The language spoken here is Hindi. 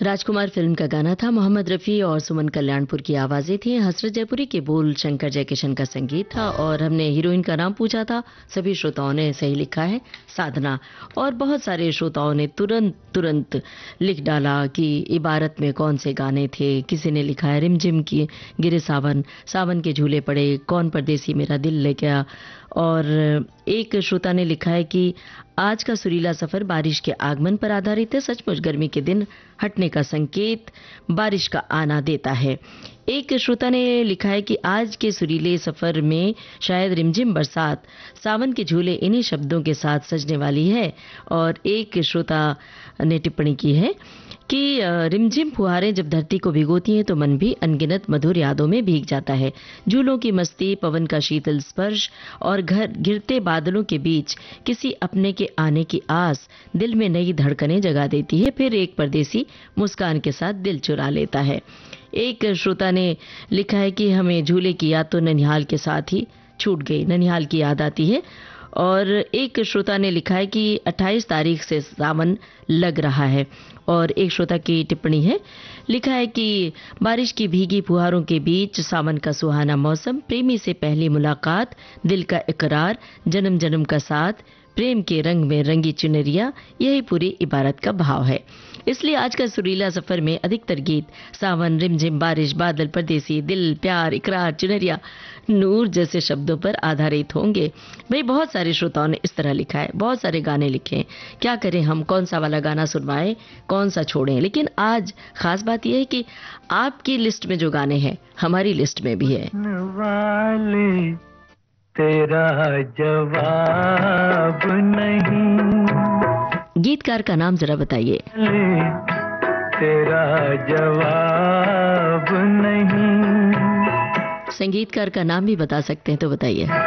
राजकुमार फिल्म का गाना था। मोहम्मद रफ़ी और सुमन कल्याणपुर की आवाज़ें थी। हसरत जयपुरी के बोल, शंकर जयकिशन का संगीत था और हमने हीरोइन का नाम पूछा था। सभी श्रोताओं ने सही लिखा है, साधना। और बहुत सारे श्रोताओं ने तुरंत तुरंत लिख डाला कि इबारत में कौन से गाने थे। किसी ने लिखा है रिमझिम की गिरे सावन, सावन के झूले पड़े, कौन परदेसी मेरा दिल ले गया। और एक श्रोता ने लिखा है कि आज का सुरीला सफर बारिश के आगमन पर आधारित है। सचमुच गर्मी के दिन हटने का संकेत बारिश का आना देता है। एक श्रोता ने लिखा है कि आज के सुरीले सफर में शायद रिमझिम बरसात, सावन के झूले इन्हीं शब्दों के साथ सजने वाली है। और एक श्रोता ने टिप्पणी की है कि रिमझिम फुहारें जब धरती को भिगोती हैं तो मन भी अनगिनत मधुर यादों में भीग जाता है। झूलों की मस्ती, पवन का शीतल स्पर्श और घर गिरते बादलों के बीच किसी अपने के आने की आस दिल में नई धड़कनें जगा देती है। फिर एक परदेसी मुस्कान के साथ दिल चुरा लेता है। एक श्रोता ने लिखा है कि हमें झूले की याद तो ननिहाल के साथ ही छूट गई, ननिहाल की याद आती है। और एक श्रोता ने लिखा है कि 28 तारीख से सावन लग रहा है। और एक श्रोता की टिप्पणी है, लिखा है कि बारिश की भीगी फुहारों के बीच सावन का सुहाना मौसम, प्रेमी से पहली मुलाकात, दिल का इकरार, जन्म जन्म का साथ, प्रेम के रंग में रंगी चुनरिया, यही पूरी इबारत का भाव है। इसलिए आज का सुरीला सफर में अधिकतर गीत सावन, रिमझिम, बारिश, बादल, परदेसी, दिल, प्यार, इकरार, चुनरिया, नूर जैसे शब्दों पर आधारित होंगे। भाई बहुत सारे श्रोताओं ने इस तरह लिखा है, बहुत सारे गाने लिखे हैं। क्या करें हम, कौन सा वाला गाना सुनवाएं, कौन सा छोड़ें। लेकिन आज खास बात यह है कि आपकी लिस्ट में जो गाने हैं हमारी लिस्ट में भी है। तेरा जवाब नहीं। गीतकार का नाम जरा बताइए। तेरा जवाब नहीं। संगीतकार का नाम भी बता सकते हैं तो बताइए।